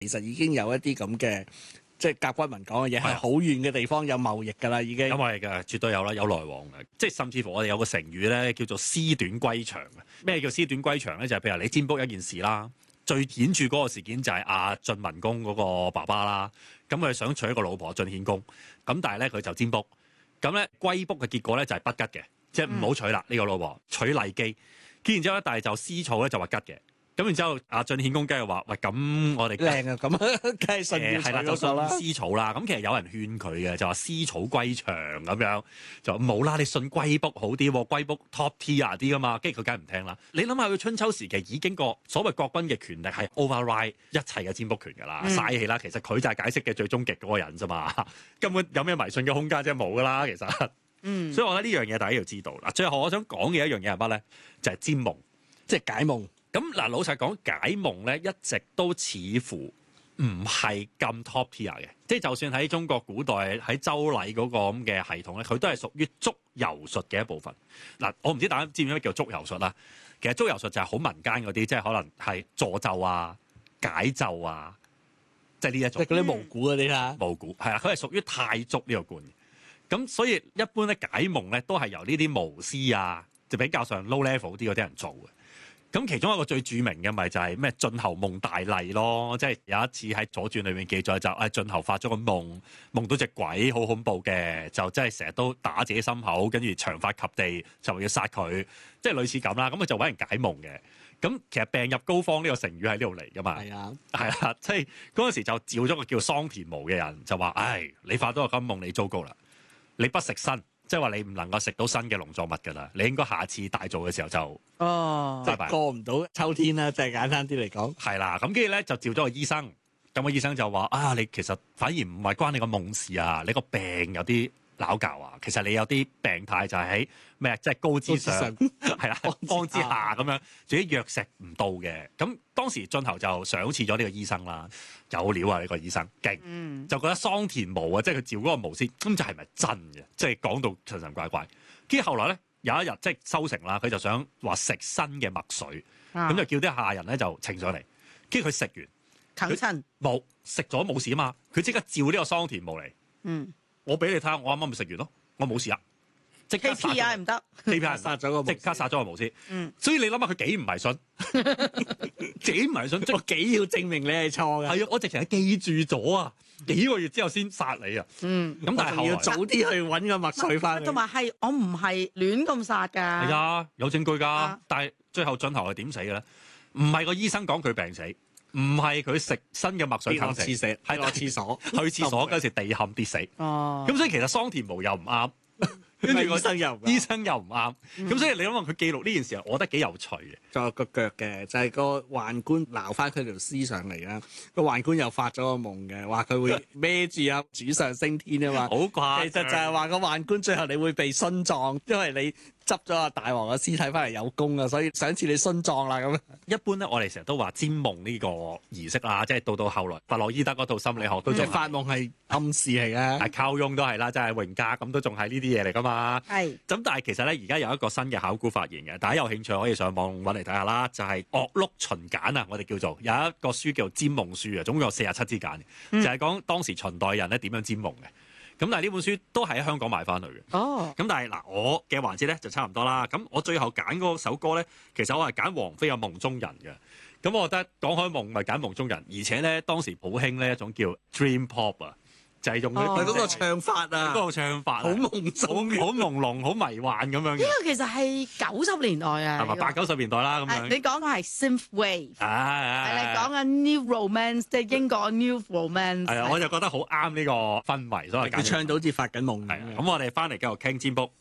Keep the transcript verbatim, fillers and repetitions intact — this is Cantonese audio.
其實已經有一啲咁嘅，即係甲骨文講嘅嘢係好遠嘅地方有貿易㗎啦，已經。 因為嘅絕對有啦，有來往嘅，即係甚至乎我哋有個成語咧叫做絲短歸長。咩叫絲短歸長咧？就係、是、譬如你占卜一件事啦，最顯著嗰個事件就係阿晉文公嗰個爸爸啦。咁佢想娶一個老婆晉獻公，咁但係咧佢就占卜，咁咧歸卜嘅結果咧就係不吉嘅，即係唔好娶啦呢、嗯、個老婆，娶麗姬。跟然之後咧，但係就絲草咧就話吉嘅。咁然之後，阿晉獻公梗係話：喂，咁我哋靚啊，咁梗係信要係啦，就信絲草啦。咁其實有人勸佢嘅，就話絲草歸長咁樣，就冇啦。你信龜卜好啲，龜卜 top tier 啲噶嘛。跟住佢梗係唔聽啦。你諗下，佢春秋時期已經個所謂國君嘅權力係 override 一切嘅占卜權㗎啦，嘥氣啦。其實佢就係解釋嘅最終極嗰個人啫嘛。根本有咩迷信嘅空間啫？冇㗎啦，其實。嗯。所以我覺得呢樣嘢大家要知道嗱。最後我想講嘅一樣嘢係乜咧？就係、是、占夢， 即係解夢。 咁嗱，老實講，解夢咧一直都似乎唔係咁 top tier 嘅，即係就算喺中國古代喺周禮嗰個咁嘅系統咧，佢都係屬於祝由術嘅一部分。嗱，我唔知大家知唔知咩叫祝由術啦？其實祝由術就係好民間嗰啲，即係可能係助咒啊、解咒啊，即係呢一種。 即係嗰啲巫蠱嗰啲啦。 巫蠱係啦，佢係屬於太足呢個觀。咁所以一般咧解夢咧都係由呢啲巫師啊，就比較上 low level 啲嗰啲人做嘅。咁其中一個最著名嘅咪就係咩晉侯夢大厲咯，即係有一次喺左傳裏面記載就誒晉侯發咗個夢，夢到隻鬼好恐怖嘅，就即係成日都打自己心口，跟住長發及地就要殺佢，即係類似咁啦。咁佢就揾人解夢嘅。咁其實病入膏肓呢個成語喺呢度嚟噶嘛？係啊，係啦，即係嗰陣時就召咗個叫桑田巫嘅人，就話：唉，你發到個咁夢，你糟糕啦，你不食新。即係話你唔能夠食到新嘅農作物㗎啦，你應該下次大做嘅時候就哦，即係過唔到秋天啦，即係簡單啲嚟講。係啦，咁跟住咧就召咗個醫生，咁個醫生就話：啊，你其實反而唔係關你個夢事啊，你個病有啲拗教啊，其實你有啲病態就係喺咩，即係高之上，係啦，方之下咁樣，自己藥食唔到嘅。咁當時晉侯就賞賜咗呢個醫生啦，有料啊！呢、呢個醫生勁，嗯、就覺得桑田巫啊，即係佢召嗰個巫師，咁就係咪真嘅？即係講到神神怪怪。跟住後來咧有一日即係收成啦，佢就想話食新嘅麥穗，咁、啊、就叫啲下人咧就呈上嚟，跟住佢食完， 啃親冇食咗冇事啊嘛，佢即刻召呢個桑田巫嚟。嗯。我俾你睇下，我啱啱咪食完咯，我冇事啊！即刻 K P I 唔得 ，K P I 殺咗個，即刻殺咗個巫師。嗯，所以你諗下佢幾唔迷信，幾唔迷信，即係幾要證明你係錯嘅。係啊，我直情係記住咗啊，幾個月之後先殺你啊。嗯，咁但係要早啲去揾個麥穗翻。 同埋係我唔係亂咁殺㗎。 係啊，有證據㗎。啊、但係最後晉侯係點死嘅咧？唔係個醫生講佢病死。唔係佢食新嘅麥穗啃死，係落廁所，去廁所嗰時地陷跌死。哦，咁所以其實桑田巫又唔啱，跟住個醫生又醫生又唔啱。咁、嗯、所以你諗下佢記錄呢件事，我覺得幾有趣嘅。仲有個腳嘅，就係、是、個宦官撈翻佢條屍上嚟啦。個宦官又發咗個夢嘅，話佢會孭住啊主上升天啊嘛。好怪，其實就係話個宦官最後你會被殉葬，因為你執咗阿大王嘅屍體翻嚟有功啊，所以賞賜你殉葬啦咁。一般咧，我哋成日都話占夢呢個儀式啦，即係到到後來，弗洛伊德嗰套心理學都仲發夢係暗示嚟嘅。係靠翁都係啦，即係榮格咁都仲係呢啲嘢嚟噶嘛。係是。咁但係其實咧，而家有一個新嘅考古發現嘅，大家有興趣可以上網揾嚟睇下啦。就係、是《岳麓秦簡》啊，我哋叫做有一個書叫《占夢書》啊，總共有四十七支簡，嗯、就係講當時秦代人咧點樣占夢嘅。咁但係呢本書都係喺香港買翻去嘅。哦。咁但係嗱，我嘅環節咧就差唔多啦。咁我最後揀嗰首歌咧，其實我係揀王菲嘅《夢中人》嘅。咁我覺得講開夢咪揀夢中人，而且咧當時好興呢一種叫 Dream Pop 啊。就係用佢嗰個唱法啊，嗰個唱法好朦朧、好朦朧、好迷幻咁樣嘅。呢個其實係九十年代啊， 係咪八九十年代啦咁樣？ 你講嘅係 synth wave，係你講緊 new romance， 即係英國 new romance。係啊，我就覺得好啱呢個氛圍，所以佢唱到好似發緊夢。 係咁我哋翻嚟繼續傾占卜。